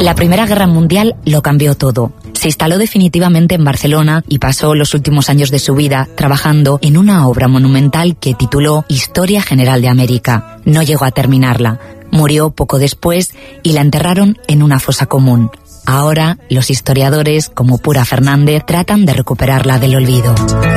La Primera Guerra Mundial lo cambió todo. Se instaló definitivamente en Barcelona y pasó los últimos años de su vida trabajando en una obra monumental que tituló Historia General de América. No llegó a terminarla. Murió poco después y la enterraron en una fosa común. Ahora, los historiadores, como Pura Fernández, tratan de recuperarla del olvido.